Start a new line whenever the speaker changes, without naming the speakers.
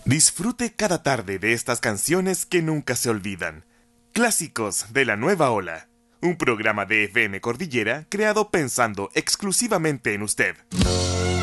Disfrute cada tarde de estas canciones que nunca se olvidan. Clásicos de la Nueva Ola. Un programa de FM Cordillera creado pensando exclusivamente en usted.